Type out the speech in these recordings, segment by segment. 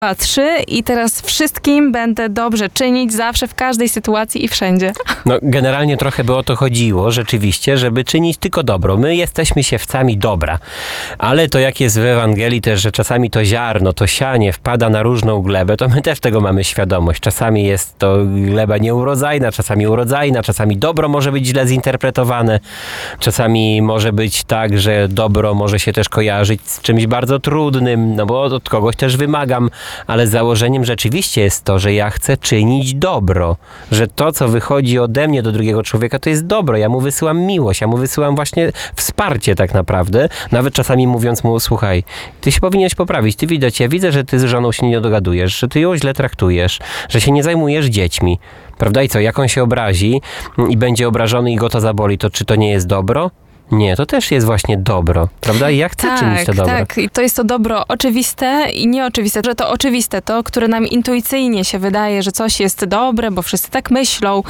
3 i teraz wszystkim będę dobrze czynić zawsze, w każdej sytuacji i wszędzie. No generalnie trochę by o to chodziło, rzeczywiście, żeby czynić tylko dobro. My jesteśmy siewcami dobra, ale to jak jest w Ewangelii też, że czasami to ziarno, to sianie wpada na różną glebę, to my też tego mamy świadomość. Czasami jest to gleba nieurodzajna, czasami urodzajna, czasami dobro może być źle zinterpretowane, czasami może być tak, że dobro może się też kojarzyć z czymś bardzo trudnym, no bo od kogoś też wymagam, ale założeniem rzeczywiście jest to, że ja chcę czynić dobro, że to, co wychodzi ode mnie do drugiego człowieka, to jest dobro. Ja mu wysyłam miłość, ja mu wysyłam właśnie wsparcie tak naprawdę, nawet czasami mówiąc mu, słuchaj, ty się powinieneś poprawić, ja widzę, że ty z żoną się nie dogadujesz, że ty ją źle traktujesz, że się nie zajmujesz dziećmi, prawda? I co, jak on się obrazi i będzie obrażony i go to zaboli, to czy to nie jest dobro? Nie, to też jest właśnie dobro, prawda? I ja chcę czynić to dobro. Tak, i to jest to dobro oczywiste i nieoczywiste, że to oczywiste, to, które nam intuicyjnie się wydaje, że coś jest dobre, bo wszyscy tak myślą,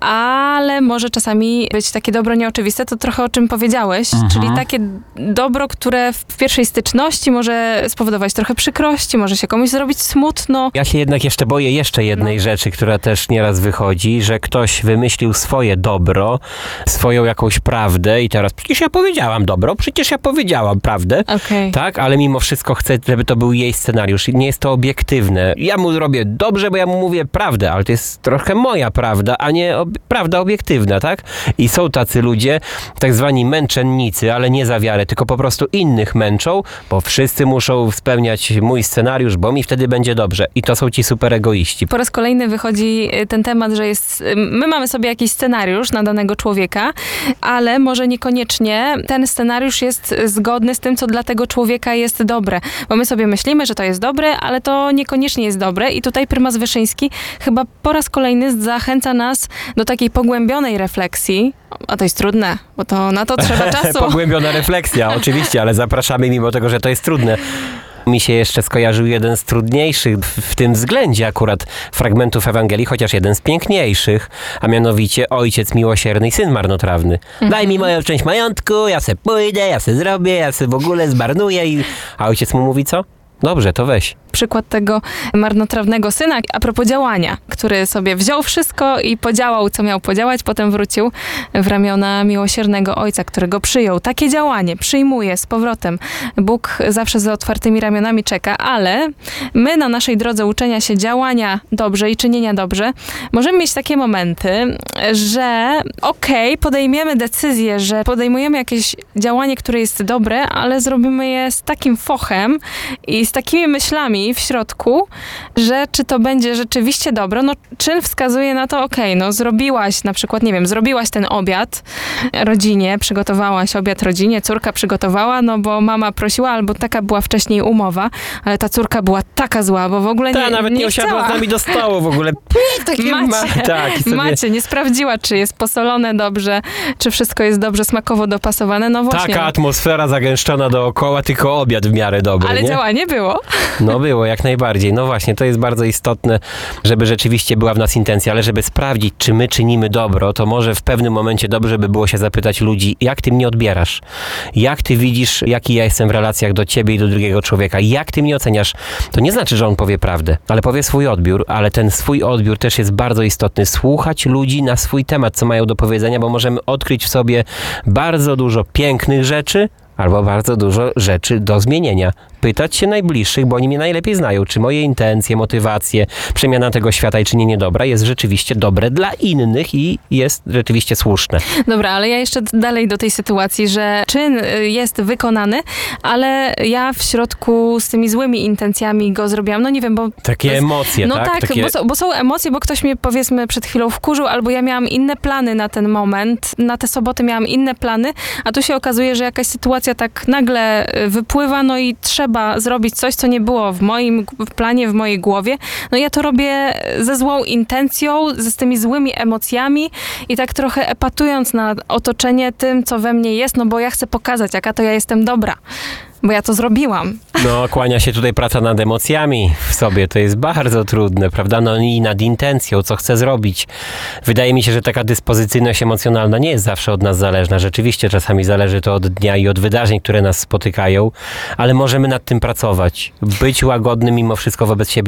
ale może czasami być takie dobro nieoczywiste, to trochę o czym powiedziałeś, czyli takie dobro, które w pierwszej styczności może spowodować trochę przykrości, może się komuś zrobić smutno. Ja się jednak jeszcze boję jeszcze jednej rzeczy, która też nieraz wychodzi, że ktoś wymyślił swoje dobro, swoją jakąś prawdę i teraz przecież ja powiedziałam dobro, przecież ja powiedziałam prawdę, tak, ale mimo wszystko chcę, żeby to był jej scenariusz i nie jest to obiektywne. Ja mu robię dobrze, bo ja mu mówię prawdę, ale to jest trochę moja prawda, a nie prawda obiektywna, tak? I są tacy ludzie, tak zwani męczennicy, ale nie za wiarę, tylko po prostu innych męczą, bo wszyscy muszą spełniać mój scenariusz, bo mi wtedy będzie dobrze. I to są ci super egoiści. Po raz kolejny wychodzi ten temat, że my mamy sobie jakiś scenariusz na danego człowieka, ale może niekoniecznie ten scenariusz jest zgodny z tym, co dla tego człowieka jest dobre. Bo my sobie myślimy, że to jest dobre, ale to niekoniecznie jest dobre i tutaj prymas Wyszyński chyba po raz kolejny zachęca nas do takiej pogłębionej refleksji. A to jest trudne, bo to na to trzeba czasu. Pogłębiona refleksja, oczywiście, ale zapraszamy mimo tego, że to jest trudne. Mi się jeszcze skojarzył jeden z trudniejszych w tym względzie akurat fragmentów Ewangelii, chociaż jeden z piękniejszych, a mianowicie ojciec miłosierny i syn marnotrawny. Daj mi moją część majątku, ja se pójdę, ja se zrobię, ja se w ogóle zmarnuję a ojciec mu mówi co? Dobrze, to weź. Przykład tego marnotrawnego syna, a propos działania, który sobie wziął wszystko i podziałał, co miał podziałać, potem wrócił w ramiona miłosiernego ojca, który go przyjął. Takie działanie przyjmuje z powrotem. Bóg zawsze z otwartymi ramionami czeka, ale my na naszej drodze uczenia się działania dobrze i czynienia dobrze, możemy mieć takie momenty, że podejmiemy decyzję, że podejmujemy jakieś działanie, które jest dobre, ale zrobimy je z takim fochem i z takimi myślami w środku, że czy to będzie rzeczywiście dobro, no czyn wskazuje na to, zrobiłaś na przykład, zrobiłaś ten obiad rodzinie, przygotowałaś obiad rodzinie, córka przygotowała, no bo mama prosiła, albo taka była wcześniej umowa, ale ta córka była taka zła, bo w ogóle nawet nie usiadła z nami do stołu w ogóle. Macie, nie sprawdziła, czy jest posolone dobrze, czy wszystko jest dobrze smakowo dopasowane, no właśnie. Taka atmosfera zagęszczona dookoła, tylko obiad w miarę dobry, ale działanie było. No było, jak najbardziej. No właśnie, to jest bardzo istotne, żeby rzeczywiście była w nas intencja, ale żeby sprawdzić, czy my czynimy dobro, to może w pewnym momencie dobrze by było się zapytać ludzi, jak ty mnie odbierasz? Jak ty widzisz, jaki ja jestem w relacjach do ciebie i do drugiego człowieka? Jak ty mnie oceniasz? To nie znaczy, że on powie prawdę, ale powie swój odbiór, ale ten swój odbiór też jest bardzo istotny. Słuchać ludzi na swój temat, co mają do powiedzenia, bo możemy odkryć w sobie bardzo dużo pięknych rzeczy, albo bardzo dużo rzeczy do zmienienia. Pytać się najbliższych, bo oni mnie najlepiej znają, czy moje intencje, motywacje, przemiana tego świata i czynienie dobra jest rzeczywiście dobre dla innych i jest rzeczywiście słuszne. Dobra, ale ja jeszcze dalej do tej sytuacji, że czyn jest wykonany, ale ja w środku z tymi złymi intencjami go zrobiłam. No nie wiem, bo... Takie emocje, no tak? Tak, bo są emocje, bo ktoś mnie powiedzmy przed chwilą wkurzył, albo ja miałam inne plany na ten moment. Na tę sobotę miałam inne plany, a tu się okazuje, że jakaś sytuacja tak nagle wypływa, no i trzeba zrobić coś, co nie było w moim planie, w mojej głowie. No ja to robię ze złą intencją, z tymi złymi emocjami i tak trochę epatując na otoczenie tym, co we mnie jest, no bo ja chcę pokazać, jaka to ja jestem dobra. bo ja to zrobiłam. No, kłania się tutaj praca nad emocjami w sobie. To jest bardzo trudne, prawda? No i nad intencją, co chcę zrobić. Wydaje mi się, że taka dyspozycyjność emocjonalna nie jest zawsze od nas zależna. Rzeczywiście czasami zależy to od dnia i od wydarzeń, które nas spotykają, ale możemy nad tym pracować. Być łagodnym mimo wszystko wobec siebie